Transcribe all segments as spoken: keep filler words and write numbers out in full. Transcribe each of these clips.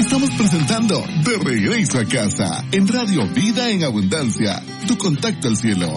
Estamos presentando De Regreso a Casa en Radio Vida en Abundancia, tu contacto al cielo.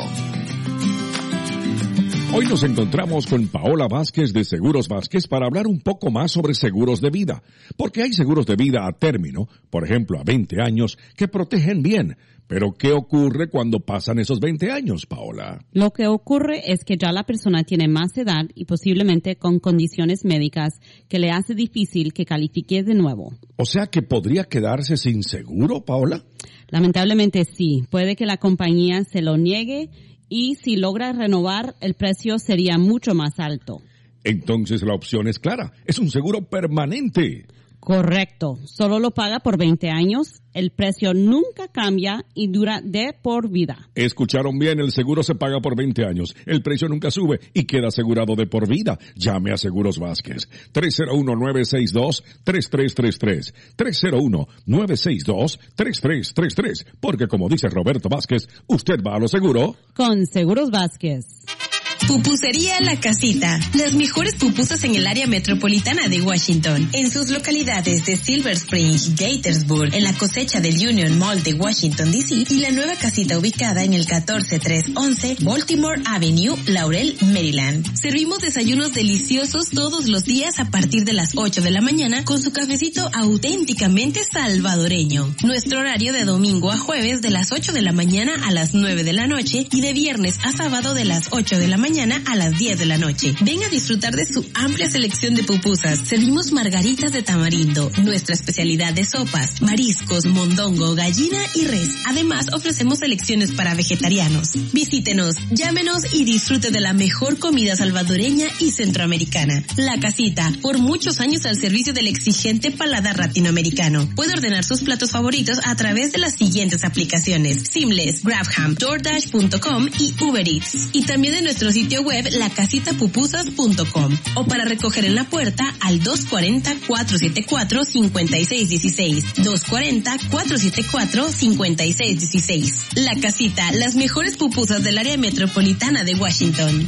Hoy nos encontramos con Paola Vázquez de Seguros Vázquez para hablar un poco más sobre seguros de vida, porque hay seguros de vida a término, por ejemplo a veinte años, que protegen bien. Pero ¿qué ocurre cuando pasan esos veinte años, Paola? Lo que ocurre es que ya la persona tiene más edad y posiblemente con condiciones médicas que le hace difícil que califique de nuevo. O sea que podría quedarse sin seguro, Paola. Lamentablemente sí, puede que la compañía se lo niegue y si logra renovar el precio sería mucho más alto. Entonces la opción es clara, es un seguro permanente. Correcto, solo lo paga por veinte años, el precio nunca cambia y dura de por vida. Escucharon bien, el seguro se paga por veinte años, el precio nunca sube y queda asegurado de por vida. Llame a Seguros Vázquez, tres cero uno, nueve seis dos, tres tres tres tres, tres cero uno, nueve seis dos, tres tres tres tres, porque como dice Roberto Vázquez, usted va a lo seguro con Seguros Vázquez. Pupusería La Casita. Las mejores pupusas en el área metropolitana de Washington. En sus localidades de Silver Spring, Gaithersburg, en la cosecha del Union Mall de Washington, D C y la nueva casita ubicada en el catorce trescientos once Baltimore Avenue, Laurel, Maryland. Servimos desayunos deliciosos todos los días a partir de las ocho de la mañana con su cafecito auténticamente salvadoreño. Nuestro horario de domingo a jueves de las ocho de la mañana a las nueve de la noche y de viernes a sábado de las ocho de la mañana a las diez de la noche. Ven a disfrutar de su amplia selección de pupusas. Servimos margaritas de tamarindo, nuestra especialidad de sopas, mariscos, mondongo, gallina y res. Además, ofrecemos selecciones para vegetarianos. Visítenos, llámenos y disfrute de la mejor comida salvadoreña y centroamericana. La Casita, por muchos años al servicio del exigente paladar latinoamericano. Puede ordenar sus platos favoritos a través de las siguientes aplicaciones: Seamless, Grabham, DoorDash punto com y Uber Eats. Y también en nuestro sitio web la casita pupusas punto com o para recoger en la puerta al dos cuatro cero, cuatro siete cuatro, cinco seis uno seis, dos cuatro cero, cuatro siete cuatro, cinco seis uno seis. La Casita, las mejores pupusas del área metropolitana de Washington.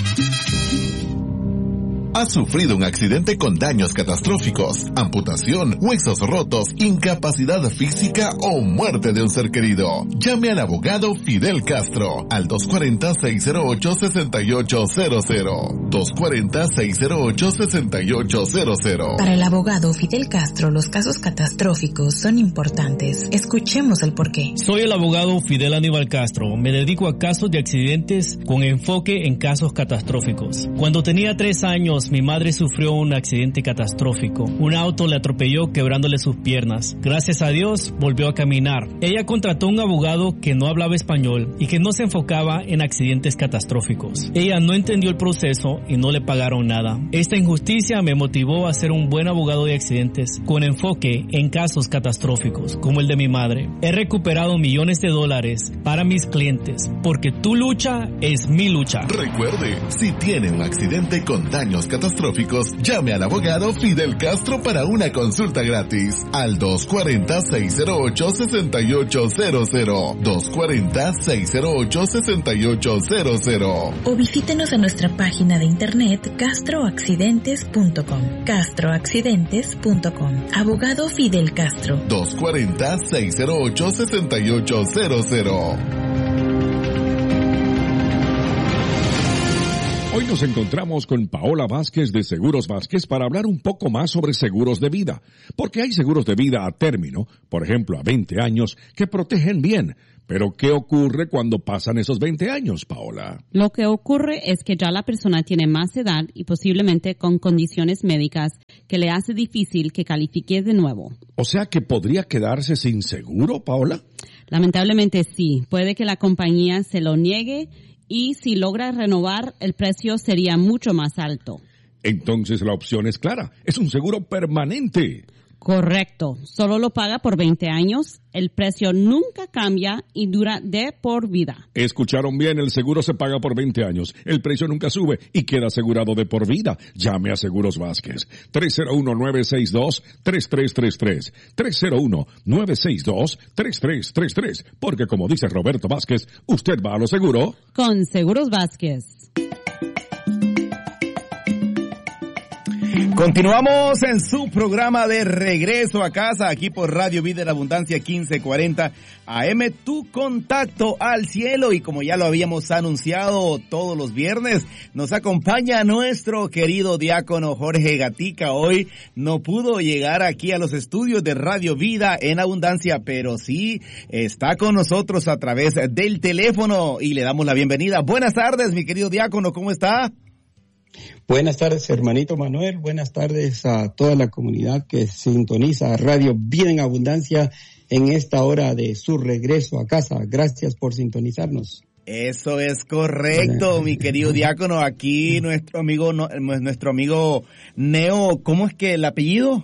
¿Has sufrido un accidente con daños catastróficos, amputación, huesos rotos, incapacidad física o muerte de un ser querido? Llame al abogado Fidel Castro al dos cuatro cero, seis cero ocho, seis ocho cero cero. dos cuatro cero, seis cero ocho, seis ocho cero cero. Para el abogado Fidel Castro, los casos catastróficos son importantes. Escuchemos el porqué. Soy el abogado Fidel Aníbal Castro. Me dedico a casos de accidentes con enfoque en casos catastróficos. Cuando tenía tres años, mi madre sufrió un accidente catastrófico. Un auto le atropelló quebrándole sus piernas. Gracias a Dios, volvió a caminar. Ella contrató un abogado que no hablaba español y que no se enfocaba en accidentes catastróficos. Ella no entendió el proceso y no le pagaron nada. Esta injusticia me motivó a ser un buen abogado de accidentes con enfoque en casos catastróficos, como el de mi madre. He recuperado millones de dólares para mis clientes, porque tu lucha es mi lucha. Recuerde, si tiene un accidente con daños catastróficos, llame al abogado Fidel Castro para una consulta gratis al dos cuatro cero, seis cero ocho, seis ocho cero cero, dos cuatro cero, seis cero ocho, seis ocho cero cero. O visítenos en nuestra página de internet castro accidentes punto com. castro accidentes punto com. Abogado Fidel Castro. dos cuatro cero, seis cero ocho, seis ocho cero cero. Hoy nos encontramos con Paola Vázquez de Seguros Vázquez para hablar un poco más sobre seguros de vida, porque hay seguros de vida a término, por ejemplo a veinte años, que protegen bien. Pero ¿qué ocurre cuando pasan esos veinte años, Paola? Lo que ocurre es que ya la persona tiene más edad y posiblemente con condiciones médicas que le hace difícil que califique de nuevo. O sea que podría quedarse sin seguro, Paola. Lamentablemente sí, puede que la compañía se lo niegue y si logra renovar, el precio sería mucho más alto. Entonces la opción es clara, es un seguro permanente. Correcto, solo lo paga por veinte años, el precio nunca cambia y dura de por vida. Escucharon bien, el seguro se paga por veinte años, el precio nunca sube y queda asegurado de por vida. Llame a Seguros Vázquez, tres cero uno, nueve seis dos, tres tres tres tres, tres cero uno, nueve seis dos, tres tres tres tres, porque como dice Roberto Vázquez, usted va a lo seguro con Seguros Vázquez. Continuamos en su programa de Regreso a Casa, aquí por Radio Vida en Abundancia quince cuarenta A M, tu contacto al cielo. Y como ya lo habíamos anunciado todos los viernes, nos acompaña nuestro querido diácono Jorge Gatica. Hoy no pudo llegar aquí a los estudios de Radio Vida en Abundancia, pero sí está con nosotros a través del teléfono y le damos la bienvenida. Buenas tardes, mi querido diácono, ¿cómo está? Buenas tardes, hermanito Manuel. Buenas tardes a toda la comunidad que sintoniza Radio Vida en Abundancia en esta hora de su regreso a casa. Gracias por sintonizarnos. Eso es correcto, mi querido diácono. Aquí nuestro amigo, nuestro amigo Neo, ¿cómo es que el apellido?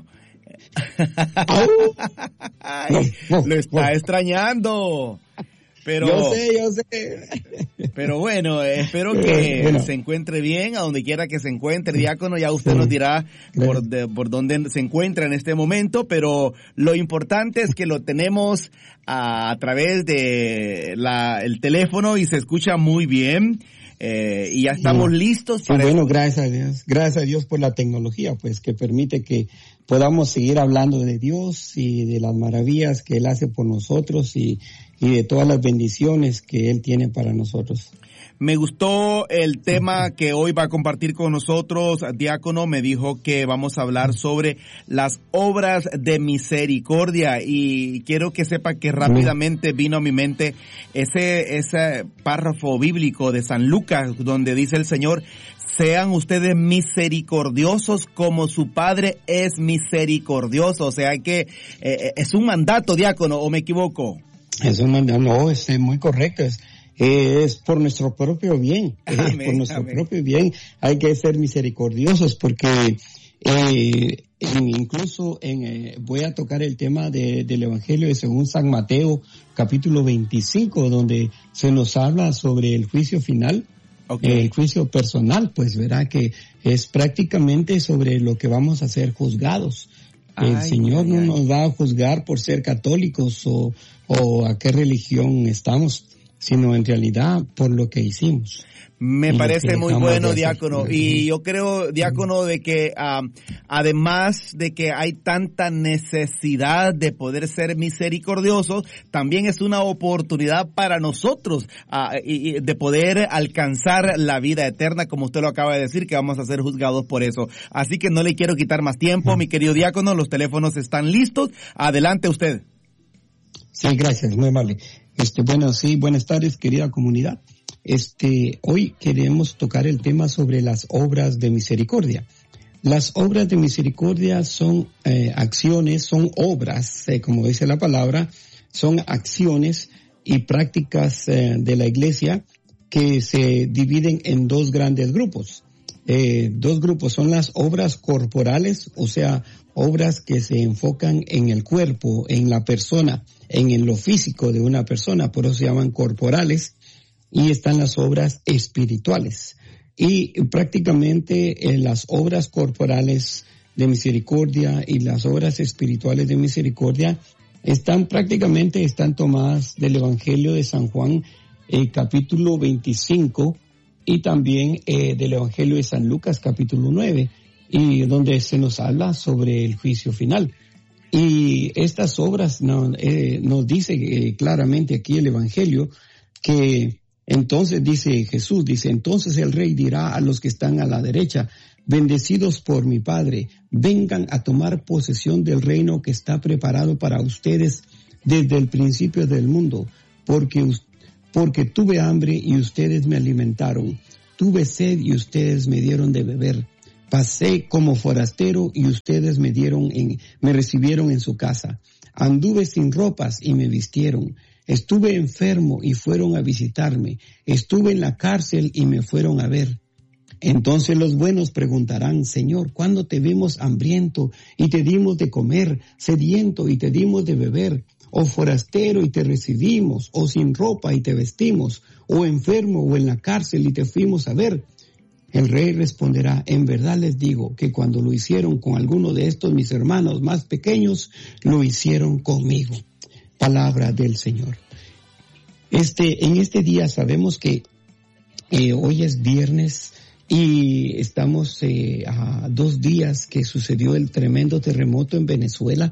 Ay, lo está extrañando. Pero, yo sé, yo sé. Pero bueno, espero que bueno. se encuentre bien, a donde quiera que se encuentre, diácono. Ya usted sí. nos dirá por, de, por dónde se encuentra en este momento, pero lo importante es que lo tenemos a, a través de la, el teléfono y se escucha muy bien. Eh, y ya estamos sí. listos para... Sí, bueno, gracias a Dios. Gracias a Dios por la tecnología, pues, que permite que podamos seguir hablando de Dios y de las maravillas que Él hace por nosotros y, y de todas las bendiciones que Él tiene para nosotros. Me gustó el tema que hoy va a compartir con nosotros, diácono. Me dijo que vamos a hablar sobre las obras de misericordia y quiero que sepa que rápidamente vino a mi mente ese, ese párrafo bíblico de San Lucas donde dice el Señor: sean ustedes misericordiosos como su Padre es misericordioso. O sea que eh, es un mandato, diácono, ¿o me equivoco? Es un mandato, no, es muy correcto, es es por nuestro propio bien, amén, por nuestro amén. propio bien hay que ser misericordiosos porque eh, en, incluso en, eh, voy a tocar el tema de, del Evangelio de según San Mateo, capítulo veinticinco, donde se nos habla sobre el juicio final, okay. eh, el juicio personal, pues verá que es prácticamente sobre lo que vamos a ser juzgados. Ay, el Señor ay, no ay. nos va a juzgar por ser católicos o, o a qué religión estamos, sino en realidad por lo que hicimos. Me parece muy bueno, diácono, y yo creo, diácono, de que uh, además de que hay tanta necesidad de poder ser misericordiosos, también es una oportunidad para nosotros uh, y, y de poder alcanzar la vida eterna, como usted lo acaba de decir, que vamos a ser juzgados por eso. Así que no le quiero quitar más tiempo, uh-huh. mi querido diácono, los teléfonos están listos. Adelante usted. Sí, gracias, muy amable. Este, bueno, sí, buenas tardes, querida comunidad. Este, hoy queremos tocar el tema sobre las obras de misericordia. Las obras de misericordia son eh, acciones, son obras, eh, como dice la palabra, son acciones y prácticas eh, de la iglesia que se dividen en dos grandes grupos. Eh, dos grupos son las obras corporales, o sea, obras que se enfocan en el cuerpo, en la persona, en lo físico de una persona, por eso se llaman corporales, y están las obras espirituales. Y prácticamente eh, las obras corporales de misericordia y las obras espirituales de misericordia están prácticamente, están tomadas del Evangelio de San Juan, eh, capítulo veinticinco, y también eh, del Evangelio de San Lucas, capítulo nueve, y donde se nos habla sobre el juicio final. Y estas obras no, eh, nos dice eh, claramente aquí el Evangelio que entonces dice Jesús, dice, entonces el Rey dirá a los que están a la derecha, bendecidos por mi Padre, vengan a tomar posesión del reino que está preparado para ustedes desde el principio del mundo, porque, porque tuve hambre y ustedes me alimentaron, tuve sed y ustedes me dieron de beber. Pasé como forastero y ustedes me dieron en, me recibieron en su casa. Anduve sin ropas y me vistieron. Estuve enfermo y fueron a visitarme. Estuve en la cárcel y me fueron a ver. Entonces los buenos preguntarán, Señor, ¿cuándo te vimos hambriento y te dimos de comer, sediento y te dimos de beber? O forastero y te recibimos, o sin ropa y te vestimos, o enfermo o en la cárcel y te fuimos a ver. El Rey responderá, en verdad les digo que cuando lo hicieron con alguno de estos mis hermanos más pequeños, lo hicieron conmigo. Palabra del Señor. Este, en este día sabemos que eh, hoy es viernes Y estamos eh, a dos días que sucedió el tremendo terremoto en Venezuela,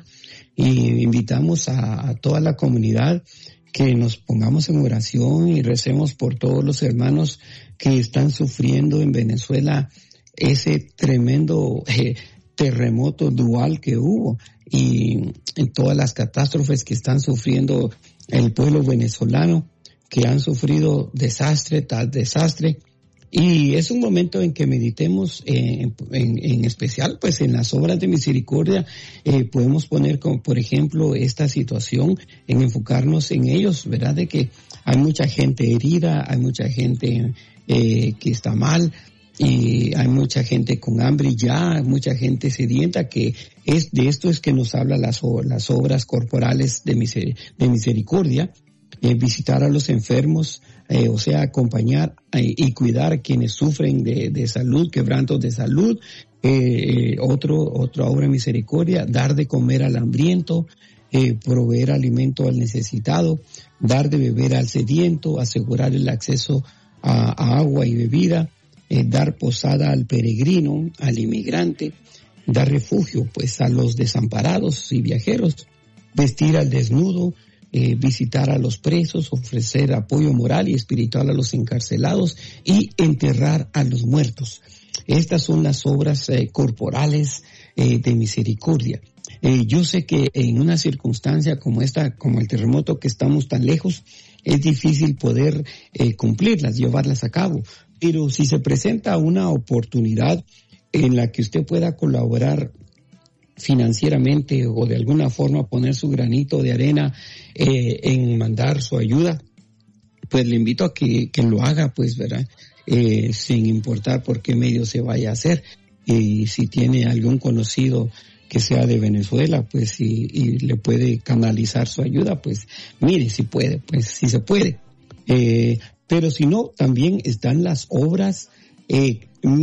y invitamos a, a toda la comunidad que nos pongamos en oración y recemos por todos los hermanos que están sufriendo en Venezuela ese tremendo eh, terremoto dual que hubo, y en todas las catástrofes que están sufriendo el pueblo venezolano, que han sufrido desastre tras desastre. Y es un momento en que meditemos en, en, en especial pues en las obras de misericordia. Eh, podemos poner como por ejemplo esta situación, en enfocarnos en ellos, ¿verdad? De que hay mucha gente herida, hay mucha gente eh, que está mal, y hay mucha gente con hambre ya, hay mucha gente sedienta, que es de esto es que nos habla las, las obras corporales de, miser, de misericordia. Eh, visitar a los enfermos, eh, o sea, acompañar eh, y cuidar a quienes sufren de, de salud, quebrantos de salud. Eh, eh, otro, otra obra de misericordia, dar de comer al hambriento, eh, proveer alimento al necesitado, dar de beber al sediento, asegurar el acceso a, a agua y bebida, eh, dar posada al peregrino, al inmigrante, dar refugio pues a los desamparados y viajeros, vestir al desnudo, Eh, visitar a los presos, ofrecer apoyo moral y espiritual a los encarcelados y enterrar a los muertos. Estas son las obras eh, corporales eh, de misericordia. Eh, yo sé que en una circunstancia como esta, como el terremoto, que estamos tan lejos, es difícil poder eh, cumplirlas, llevarlas a cabo. Pero si se presenta una oportunidad en la que usted pueda colaborar financieramente o de alguna forma poner su granito de arena eh, en mandar su ayuda, pues le invito a que, que lo haga, pues, ¿verdad? Eh, sin importar por qué medio se vaya a hacer. Y si tiene algún conocido que sea de Venezuela, pues, y, y le puede canalizar su ayuda, pues, mire, si puede, pues, si se puede. Eh, pero si no, también están las obras eh,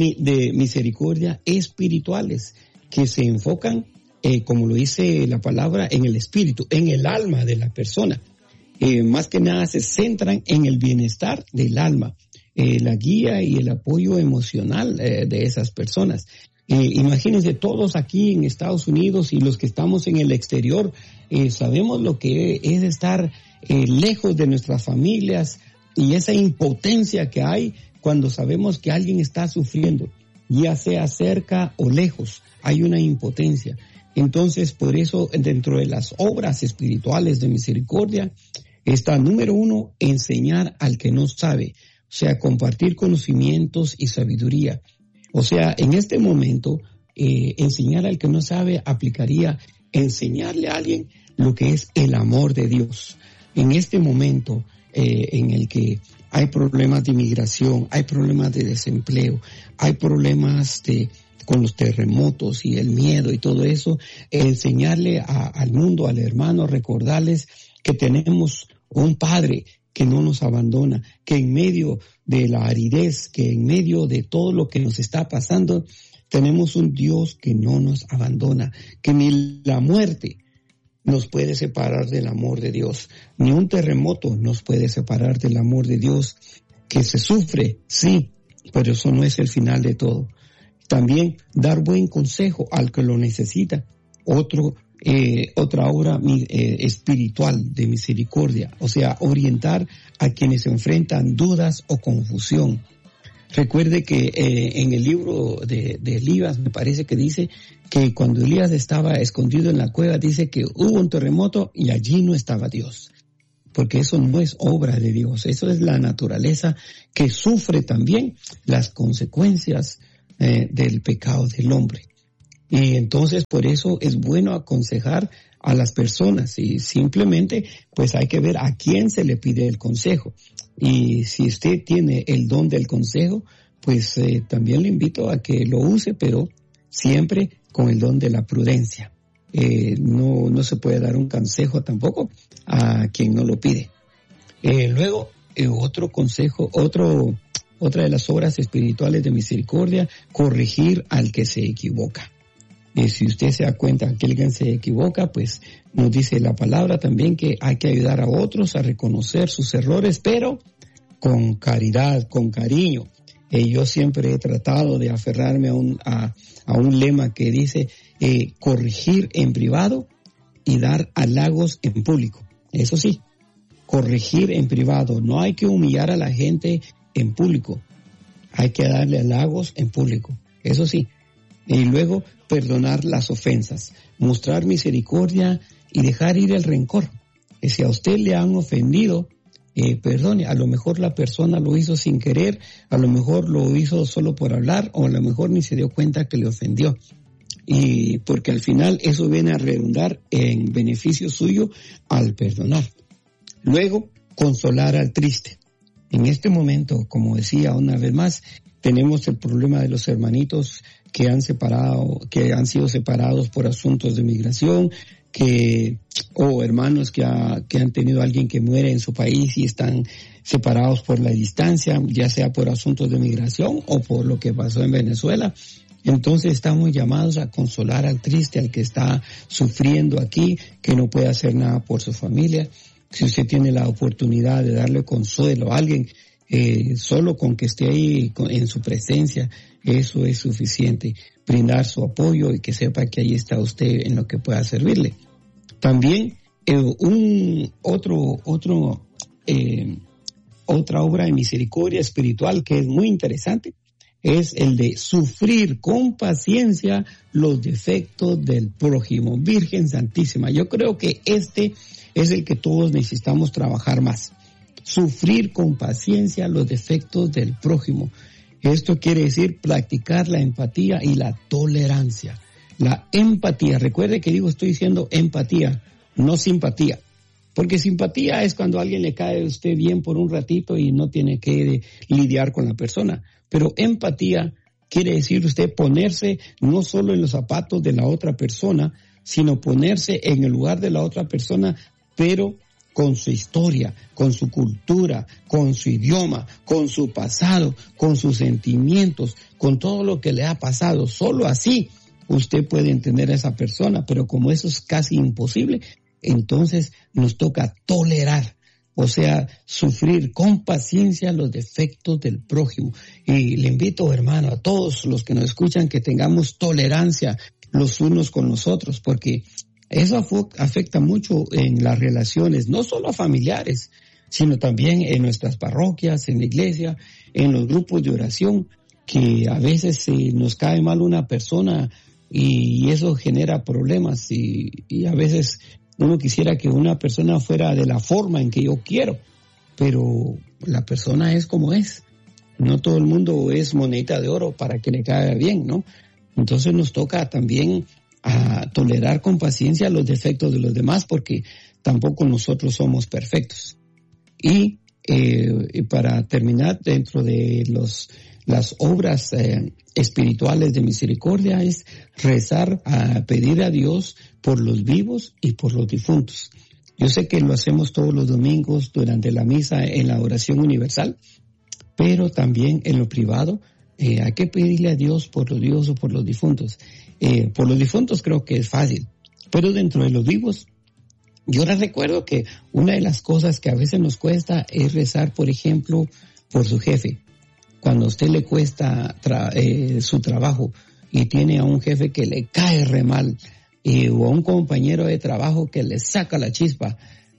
de misericordia espirituales, que se enfocan, eh, como lo dice la palabra, en el espíritu, en el alma de la persona. Eh, más que nada se centran en el bienestar del alma, eh, la guía y el apoyo emocional eh, de esas personas. Eh, imagínense, todos aquí en Estados Unidos y los que estamos en el exterior, eh, sabemos lo que es estar eh, lejos de nuestras familias, y esa impotencia que hay cuando sabemos que alguien está sufriendo, ya sea cerca o lejos, hay una impotencia. Entonces, por eso, dentro de las obras espirituales de misericordia, está, número uno, enseñar al que no sabe, o sea, compartir conocimientos y sabiduría. O sea, en este momento, eh, enseñar al que no sabe aplicaría enseñarle a alguien lo que es el amor de Dios. En este momento eh, en el que hay problemas de inmigración, hay problemas de desempleo, hay problemas de con los terremotos y el miedo y todo eso, enseñarle a, al mundo, al hermano, recordarles que tenemos un Padre que no nos abandona, que en medio de la aridez, que en medio de todo lo que nos está pasando, tenemos un Dios que no nos abandona, que ni la muerte nos puede separar del amor de Dios, ni un terremoto nos puede separar del amor de Dios, que se sufre, sí, pero eso no es el final de todo. También dar buen consejo al que lo necesita. Otro, eh, otra obra eh, espiritual de misericordia, o sea, orientar a quienes enfrentan dudas o confusión. Recuerde que eh, en el libro de, de Elías, me parece que dice que cuando Elías estaba escondido en la cueva, dice que hubo un terremoto y allí no estaba Dios. Porque eso no es obra de Dios, eso es la naturaleza que sufre también las consecuencias eh, del pecado del hombre. Y entonces por eso es bueno aconsejar a las personas, y simplemente pues hay que ver a quién se le pide el consejo. Y si usted tiene el don del consejo, pues eh, también le invito a que lo use, pero siempre con el don de la prudencia. Eh, no, no se puede dar un consejo tampoco a quien no lo pide. Eh, luego, eh, otro consejo, otro, otra de las obras espirituales de misericordia, corregir al que se equivoca. Eh, si usted se da cuenta que alguien se equivoca, pues nos dice la palabra también que hay que ayudar a otros a reconocer sus errores, pero con caridad, con cariño. Eh, yo siempre he tratado de aferrarme a un, a, a un lema que dice eh, corregir en privado y dar halagos en público. Eso sí, corregir en privado. No hay que humillar a la gente en público. Hay que darle halagos en público. Eso sí. Y luego perdonar las ofensas, mostrar misericordia y dejar ir el rencor. Que si a usted le han ofendido, eh, perdone. A lo mejor la persona lo hizo sin querer, a lo mejor lo hizo solo por hablar, o a lo mejor ni se dio cuenta que le ofendió. Y porque al final eso viene a redundar en beneficio suyo al perdonar. Luego, consolar al triste. En este momento, como decía una vez más, tenemos el problema de los hermanitos que han separado, que han sido separados por asuntos de migración, que, o hermanos que, ha, que han tenido a alguien que muere en su país y están separados por la distancia, ya sea por asuntos de migración o por lo que pasó en Venezuela. Entonces estamos llamados a consolar al triste, al que está sufriendo aquí, que no puede hacer nada por su familia. Si usted tiene la oportunidad de darle consuelo a alguien, eh, solo con que esté ahí con, en su presencia, eso es suficiente. Brindar su apoyo y que sepa que ahí está usted en lo que pueda servirle. También eh, un otro otro eh, otra obra de misericordia espiritual que es muy interesante es el de sufrir con paciencia los defectos del prójimo. Virgen Santísima, yo creo que este es el que todos necesitamos trabajar más. Sufrir con paciencia los defectos del prójimo. Esto quiere decir practicar la empatía y la tolerancia. La empatía, recuerde que digo, estoy diciendo empatía, no simpatía. Porque simpatía es cuando a alguien le cae a usted bien por un ratito y no tiene que lidiar con la persona. Pero empatía quiere decir usted ponerse no solo en los zapatos de la otra persona, sino ponerse en el lugar de la otra persona, pero con su historia, con su cultura, con su idioma, con su pasado, con sus sentimientos, con todo lo que le ha pasado. Solo así usted puede entender a esa persona, pero como eso es casi imposible, entonces nos toca tolerar, o sea, sufrir con paciencia los defectos del prójimo. Y le invito, hermano, a todos los que nos escuchan que tengamos tolerancia los unos con los otros, porque eso afecta mucho en las relaciones, no solo familiares, sino también en nuestras parroquias, en la iglesia, en los grupos de oración, que a veces eh, nos cae mal una persona y eso genera problemas y, y a veces uno quisiera que una persona fuera de la forma en que yo quiero, pero la persona es como es. No todo el mundo es monedita de oro para que le caiga bien, ¿no? Entonces nos toca también a tolerar con paciencia los defectos de los demás, porque tampoco nosotros somos perfectos. Y eh, para terminar, dentro de los las obras eh, espirituales de misericordia es rezar, a pedir a Dios por los vivos y por los difuntos. Yo sé que lo hacemos todos los domingos durante la misa en la oración universal, pero también en lo privado eh, hay que pedirle a Dios por los vivos o por los difuntos. Eh, por los difuntos creo que es fácil, pero dentro de los vivos, yo les recuerdo que una de las cosas que a veces nos cuesta es rezar, por ejemplo, por su jefe. Cuando a usted le cuesta tra- eh, su trabajo y tiene a un jefe que le cae re mal, eh, o a un compañero de trabajo que le saca la chispa,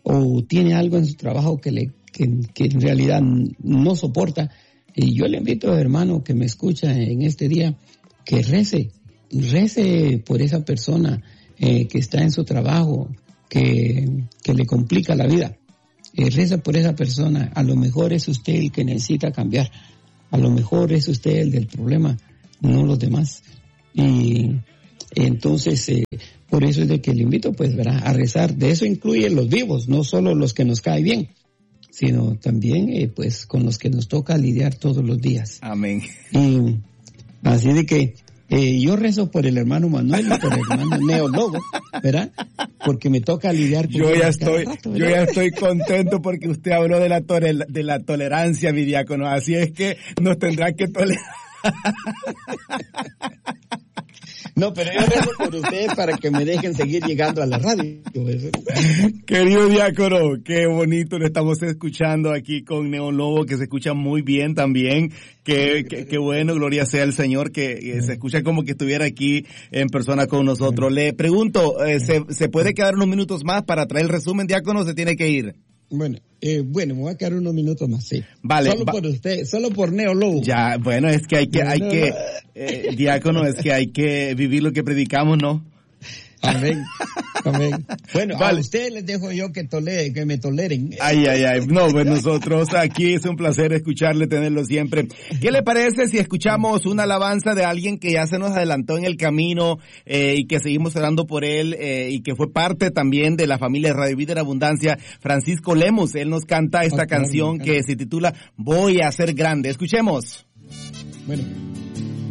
o tiene algo en su trabajo que, le, que, que en realidad no soporta, y yo le invito, hermano, que me escucha en este día, que rece, rece por esa persona eh, que está en su trabajo, que, que le complica la vida. Eh, reza por esa persona. A lo mejor es usted el que necesita cambiar. A lo mejor es usted el del problema, no los demás. Y entonces, eh, por eso es de que le invito, pues, ¿verdad?, a rezar. De eso incluye los vivos, no solo los que nos caen bien, sino también, eh, pues, con los que nos toca lidiar todos los días. Amén. Y así de que eh, yo rezo por el hermano Manuel y por el hermano Neólogo, ¿verdad? Porque me toca lidiar con yo ya estoy rato, yo ya estoy contento porque usted habló de la tole- de la tolerancia, mi diácono, así es que nos tendrá que tolerar. No, pero yo rezo por ustedes para que me dejen seguir llegando a la radio. Querido diácono, qué bonito lo estamos escuchando aquí con Neón Lobo, que se escucha muy bien también. Qué, qué, qué bueno, gloria sea el Señor, que, que se escucha como que estuviera aquí en persona con nosotros. Le pregunto, eh, ¿se, ¿se puede quedar unos minutos más para traer el resumen, diácono, o se tiene que ir? Bueno, eh, bueno, me voy a quedar unos minutos más, sí. Vale. Solo va- por usted, solo por Neo Lobo. Ya, bueno, es que hay que, hay que, eh, diácono, es que hay que vivir lo que predicamos, ¿no? Amén. Amén. Bueno, Vale. a ustedes les dejo yo que tolere, que me toleren. Ay, ay, ay. No, pues nosotros aquí es un placer escucharle, tenerlo siempre. ¿Qué le parece si escuchamos una alabanza de alguien que ya se nos adelantó en el camino eh, y que seguimos orando por él eh, y que fue parte también de la familia Radio Vida en Abundancia? Francisco Lemus, él nos canta esta Ah, claro, canción claro. que se titula Voy a ser grande. Escuchemos. Bueno.